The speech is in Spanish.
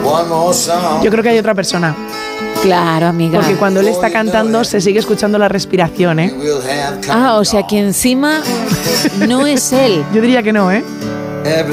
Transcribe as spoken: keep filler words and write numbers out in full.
Yo creo que hay otra persona. Claro, amiga. Porque cuando él está cantando se sigue escuchando la respiración, ¿eh? Ah, o sea que encima no es él. Yo diría que no, ¿eh?